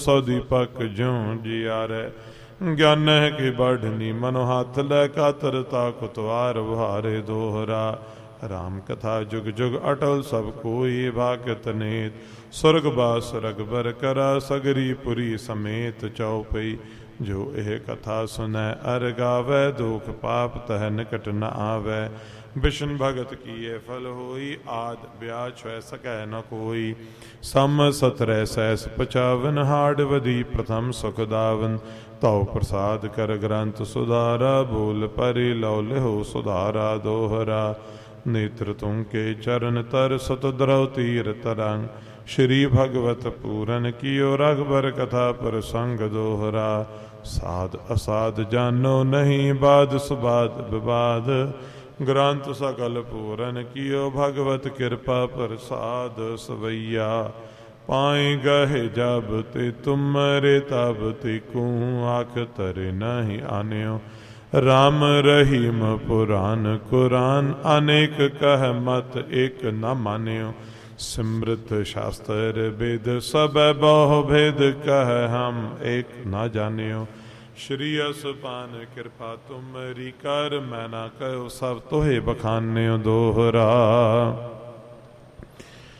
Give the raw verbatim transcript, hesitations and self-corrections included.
सौ दीपक ज्यों जियारै। ज्ञान है कि बढ़नी मनो हाथ लै कातरता कुतवार बुहारे दोहरा। राम कथा जुग जुग अटल सब कोई भागत नेत। सुरग बास रगबर करा सगरी पुरी समेत चौपई। जो यह कथा सुनै अर गावै दुख पाप तह निकट न आवै। विष्णु भगत की ये फल होई आद ब्याह छुए सकै न कोई। सम सतरह सहस पचावन हाड़ वधी प्रथम सुख दावन। तव प्रसाद कर ग्रंथ सुधारा बोल परि लौ लिहो सुधारा दोहरा। नेत्र तुम के चरण तर सत द्रव तीर तरंग। श्री भगवत पूरन कियो रघबर कथा प्रसंग दोहरा। साध असाध जानो नहीं बाध सुबाद विवाद। ग्रंथ सकल पूरन कियो भगवत कृपा प्रसाद सवैया। पाए गहे जब ते तुमरे तब ते कूँ आख तरे नहीं आन्यो। राम रहीम पुराण कुरान अनेक कह मत एक न मान्यो। सिमृत शास्त्र वेद सब बहु भेद कह हम एक न जान्यो। श्री असपान कृपा तुमरी कर मैं ना कहो सब तोहे बखान्यो दोहरा।